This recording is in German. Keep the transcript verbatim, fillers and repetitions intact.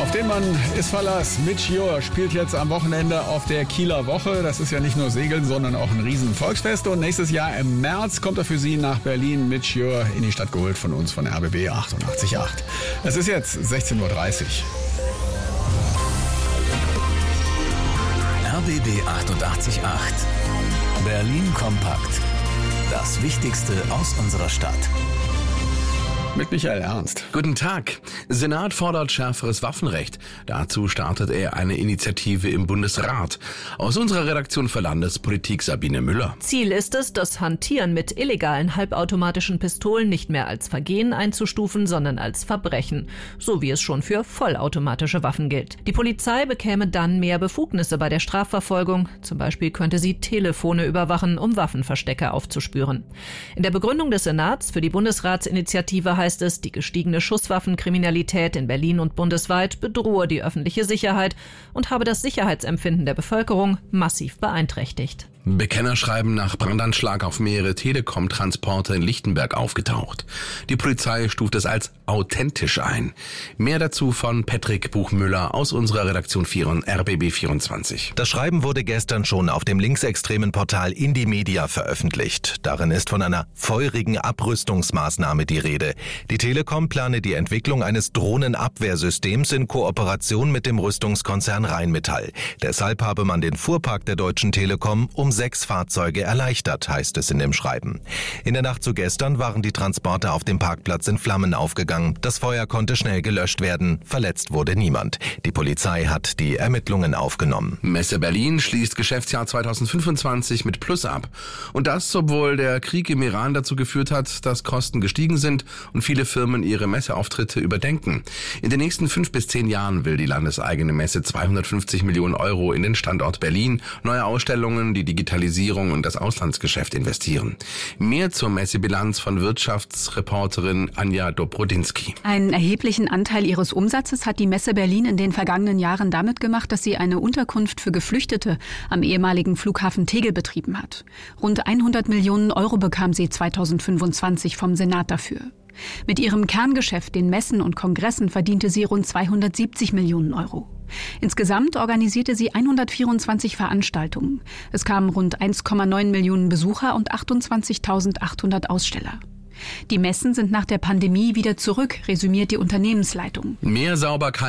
Auf den Mann ist Verlass. Mitch Ure spielt jetzt am Wochenende auf der Kieler Woche. Das ist ja nicht nur Segeln, sondern auch ein riesen Volksfest. Und nächstes Jahr im März kommt er für Sie nach Berlin. Mitch Ure in die Stadt geholt von uns von R B B achtundachtzig Komma acht. Es ist jetzt sechzehn Uhr dreißig. R B B achtundachtzig Komma acht. Berlin kompakt. Das Wichtigste aus unserer Stadt. Mit Michael Ernst. Guten Tag. Senat fordert schärferes Waffenrecht. Dazu startet er eine Initiative im Bundesrat. Aus unserer Redaktion für Landespolitik Sabine Müller. Ziel ist es, das Hantieren mit illegalen halbautomatischen Pistolen nicht mehr als Vergehen einzustufen, sondern als Verbrechen. So wie es schon für vollautomatische Waffen gilt. Die Polizei bekäme dann mehr Befugnisse bei der Strafverfolgung. Zum Beispiel könnte sie Telefone überwachen, um Waffenverstecke aufzuspüren. In der Begründung des Senats für die Bundesratsinitiative heißt es, die gestiegene Schusswaffenkriminalität in Berlin und bundesweit bedrohe die öffentliche Sicherheit und habe das Sicherheitsempfinden der Bevölkerung massiv beeinträchtigt. Bekennerschreiben nach Brandanschlag auf mehrere Telekom-Transporter in Lichtenberg aufgetaucht. Die Polizei stuft es als authentisch ein. Mehr dazu von Patrick Buchmüller aus unserer Redaktion R B B vierundzwanzig. Das Schreiben wurde gestern schon auf dem linksextremen Portal Indymedia veröffentlicht. Darin ist von einer feurigen Abrüstungsmaßnahme die Rede. Die Telekom plane die Entwicklung eines Drohnenabwehrsystems in Kooperation mit dem Rüstungskonzern Rheinmetall. Deshalb habe man den Fuhrpark der Deutschen Telekom um sechs Fahrzeuge erleichtert, heißt es in dem Schreiben. In der Nacht zu gestern waren die Transporter auf dem Parkplatz in Flammen aufgegangen. Das Feuer konnte schnell gelöscht werden. Verletzt wurde niemand. Die Polizei hat die Ermittlungen aufgenommen. Messe Berlin schließt Geschäftsjahr zweitausendfünfundzwanzig mit Plus ab. Und das, obwohl der Krieg im Iran dazu geführt hat, dass Kosten gestiegen sind und viele Firmen ihre Messeauftritte überdenken. In den nächsten fünf bis zehn Jahren will die landeseigene Messe zweihundertfünfzig Millionen Euro in den Standort Berlin, neue Ausstellungen, die Digitalisierung und das Auslandsgeschäft investieren. Mehr zur Messebilanz von Wirtschaftsreporterin Anja Dobrodinsky. Einen erheblichen Anteil ihres Umsatzes hat die Messe Berlin in den vergangenen Jahren damit gemacht, dass sie eine Unterkunft für Geflüchtete am ehemaligen Flughafen Tegel betrieben hat. Rund hundert Millionen Euro bekam sie zweitausendfünfundzwanzig vom Senat dafür. Mit ihrem Kerngeschäft, den Messen und Kongressen, verdiente sie rund zweihundertsiebzig Millionen Euro. Insgesamt organisierte sie hundertvierundzwanzig Veranstaltungen. Es kamen rund eins Komma neun Millionen Besucher und achtundzwanzigtausendachthundert Aussteller. Die Messen sind nach der Pandemie wieder zurück, resümiert die Unternehmensleitung. Mehr Sauberkeit